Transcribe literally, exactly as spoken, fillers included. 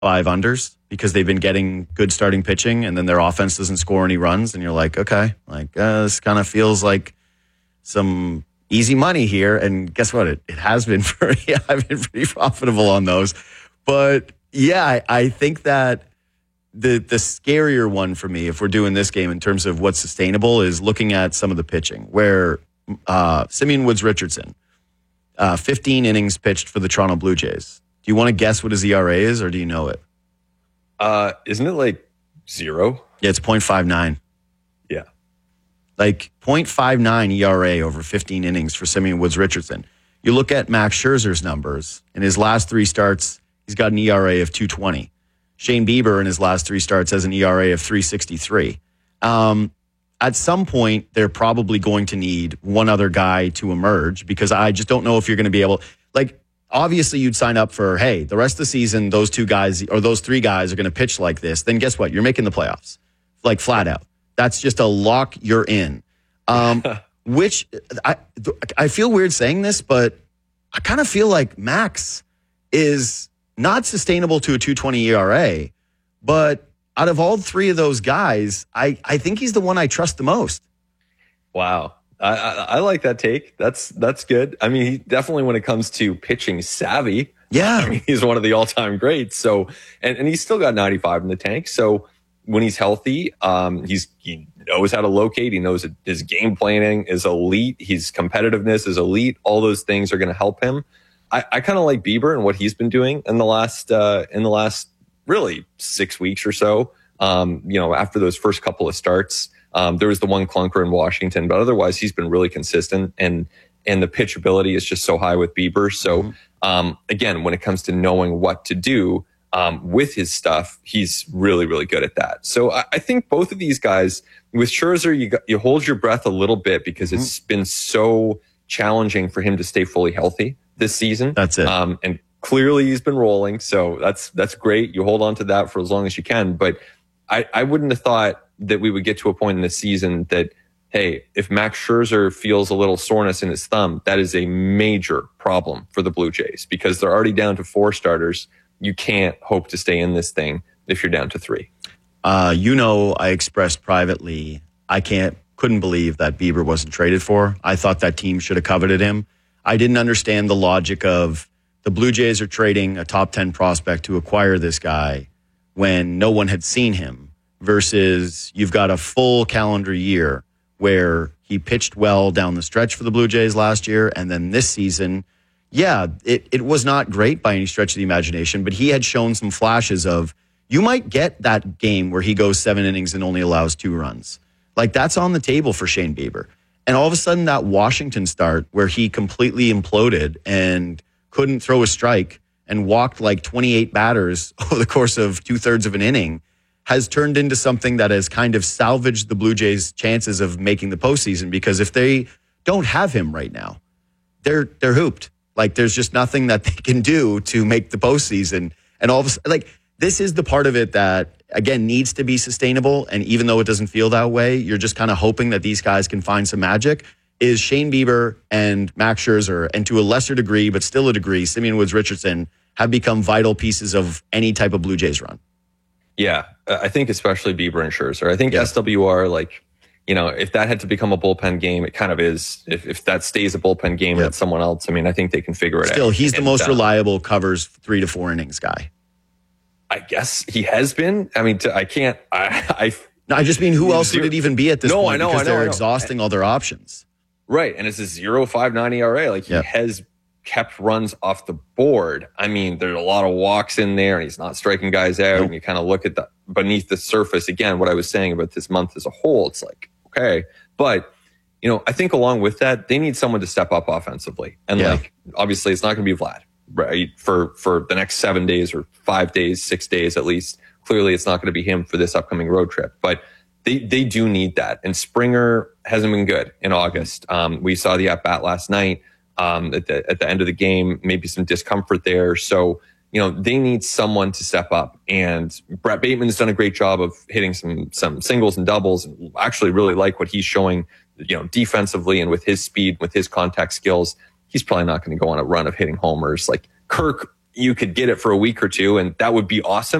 five unders because they've been getting good starting pitching, and then their offense doesn't score any runs, and you're like, okay, like uh, this kind of feels like some easy money here. And guess what? It, it has been pretty, I've been pretty profitable on those. But yeah, I, I think that the the scarier one for me, if we're doing this game in terms of what's sustainable, is looking at some of the pitching where uh, Simeon Woods Richardson, uh, fifteen innings pitched for the Toronto Blue Jays. Do you want to guess what his E R A is, or do you know it? Uh, isn't it like zero? Yeah, it's point five nine. Yeah. Like point five nine E R A over fifteen innings for Simeon Woods Richardson. You look at Max Scherzer's numbers. In his last three starts, he's got an E R A of two twenty. Shane Bieber in his last three starts has an E R A of three sixty-three. Um, at some point, they're probably going to need one other guy to emerge because I just don't know if you're going to be able... Like, obviously, you'd sign up for, hey, the rest of the season, those two guys or those three guys are going to pitch like this. Then guess what? You're making the playoffs. Like, flat out. That's just a lock. You're in. Um, which, I, I feel weird saying this, but I kind of feel like Max is... not sustainable to a two twenty E R A, but out of all three of those guys, I, I think he's the one I trust the most. Wow. I, I, I like that take. That's that's good. I mean, he definitely when it comes to pitching savvy, yeah, I mean, he's one of the all-time greats. So, and, and he's still got ninety-five in the tank. So when he's healthy, um, he's he knows how to locate. He knows that his game planning is elite. His competitiveness is elite. All those things are going to help him. I, I kind of like Bieber and what he's been doing in the last uh, in the last really six weeks or so. Um, you know, after those first couple of starts, um, there was the one clunker in Washington, but otherwise he's been really consistent, and and the pitchability is just so high with Bieber. So mm-hmm. um, again, when it comes to knowing what to do um, with his stuff, he's really really good at that. So I, I think both of these guys, with Scherzer, you got, you hold your breath a little bit because mm-hmm. it's been so challenging for him to stay fully healthy this season. That's it. Um, and clearly he's been rolling. So that's, that's great. You hold on to that for as long as you can. But I, I wouldn't have thought that we would get to a point in the season that, hey, if Max Scherzer feels a little soreness in his thumb, that is a major problem for the Blue Jays because they're already down to four starters. You can't hope to stay in this thing if you're down to three. Uh, you know, I expressed privately, I can't, couldn't believe that Bieber wasn't traded for. I thought that team should have coveted him. I didn't understand the logic of the Blue Jays are trading a top ten prospect to acquire this guy when no one had seen him versus you've got a full calendar year where he pitched well down the stretch for the Blue Jays last year. And then this season, yeah, it, it was not great by any stretch of the imagination, but he had shown some flashes of you might get that game where he goes seven innings and only allows two runs. Like that's on the table for Shane Bieber. And all of a sudden that Washington start where he completely imploded and couldn't throw a strike and walked like twenty-eight batters over the course of two thirds of an inning has turned into something that has kind of salvaged the Blue Jays' chances of making the postseason because if they don't have him right now, they're, they're hooped. Like there's just nothing that they can do to make the postseason. And all of a sudden, like this is the part of it that again, needs to be sustainable. And even though it doesn't feel that way, you're just kind of hoping that these guys can find some magic, is Shane Bieber and Max Scherzer, and to a lesser degree, but still a degree, Simeon Woods Richardson, have become vital pieces of any type of Blue Jays run. Yeah, I think especially Bieber and Scherzer. I think yeah. S W R, like, you know, if that had to become a bullpen game, it kind of is. If, if that stays a bullpen game yep. and it's someone else, I mean, I think they can figure it still, out. Still, he's and, the most uh, reliable covers three to four innings guy. I guess he has been. I mean, to, I can't. I, I. No, I just mean, who else zero, would it even be at this no, point? I know, because I know, they're I know. exhausting all their options. Right, and it's a zero five nine E R A. Like he yep. has kept runs off the board. I mean, there's a lot of walks in there, and he's not striking guys out. Nope. And you kind of look at the beneath the surface again. What I was saying about this month as a whole, it's like okay, but you know, I think along with that, they need someone to step up offensively, and yeah. like obviously, it's not going to be Vlad. Right, for for the next seven days or five days, six days at least. Clearly, it's not going to be him for this upcoming road trip, but they they do need that. And Springer hasn't been good in August. Um, we saw the at bat last night um, at the at the end of the game. Maybe some discomfort there. So you know they need someone to step up. And Brett Bateman has done a great job of hitting some some singles and doubles. And actually, really like what he's showing. You know, defensively and with his speed, with his contact skills. He's probably not going to go on a run of hitting homers. Like Kirk you could get it for a week or two, and that would be awesome.